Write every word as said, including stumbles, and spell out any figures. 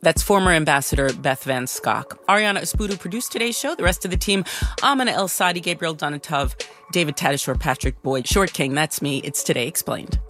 That's former Ambassador Beth Van Schok. Ariana Espudu produced today's show. The rest of the team, Amina El Sadi, Gabriel Donatov, David Tadishore, Patrick Boyd, Short King, that's me. It's Today Explained.